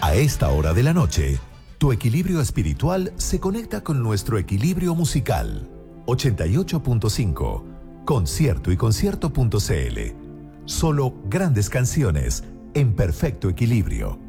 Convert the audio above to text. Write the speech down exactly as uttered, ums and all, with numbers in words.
A esta hora de la noche, tu equilibrio espiritual se conecta con nuestro equilibrio musical. ochenta y ocho punto cinco, concierto y concierto punto c l. Solo grandes canciones en perfecto equilibrio.